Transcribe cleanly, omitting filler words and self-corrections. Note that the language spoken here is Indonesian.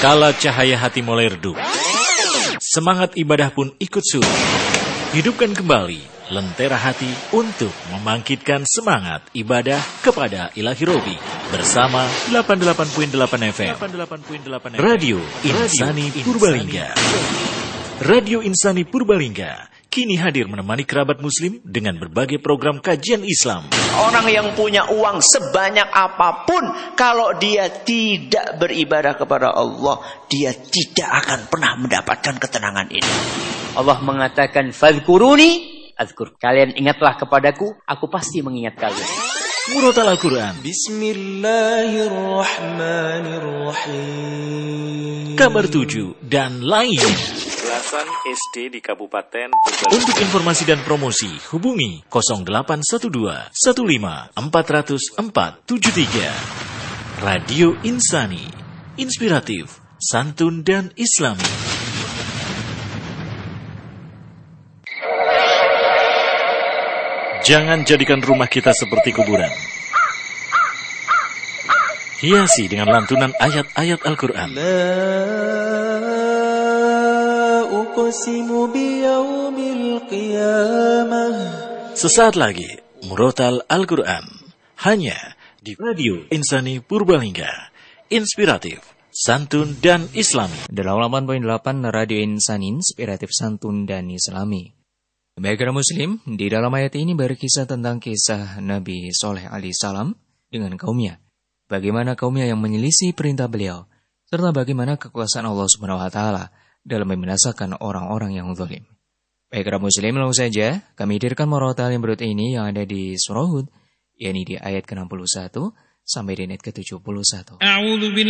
Kala cahaya hati mulai redup, semangat ibadah pun ikut surut. Hidupkan kembali lentera hati untuk membangkitkan semangat ibadah kepada Ilahi Robi bersama 88.8 FM Radio Insani Purbalingga. Radio Insani Purbalingga kini hadir menemani kerabat muslim dengan berbagai program kajian Islam. Orang yang punya uang sebanyak apapun, kalau dia tidak beribadah kepada Allah, dia tidak akan pernah mendapatkan ketenangan ini. Allah mengatakan, "Fadhkuruni azkur." Kalian ingatlah kepadaku, aku pasti mengingat kalian. Murotal Al-Quran, Bismillahirrahmanirrahim. Kabar 7 dan lain. Belasan SD di Kabupaten Untuk informasi dan promosi hubungi 0812 15 400 473. Radio Insani, inspiratif, santun dan islami. Jangan jadikan rumah kita seperti kuburan. Hiasi dengan lantunan ayat-ayat Al-Quran. Sesaat lagi, Murotal Al-Quran. Hanya di Radio Insani Purbalingga. Inspiratif, santun dan islami. 88.8 Radio Insani, inspiratif, santun dan islami. Baiklah muslim, di dalam ayat ini berkisah tentang kisah Nabi Soleh alaihissalam dengan kaumnya. Bagaimana kaumnya yang menyelisih perintah beliau, serta bagaimana kekuasaan Allah Subhanahu wa taala dalam membinasakan orang-orang yang zalim. Baiklah muslim, langsung saja kami hadirkan murotal yang berikut ini yang ada di surah Hud, yakni di ayat ke-61 sampai di ayat ke-71.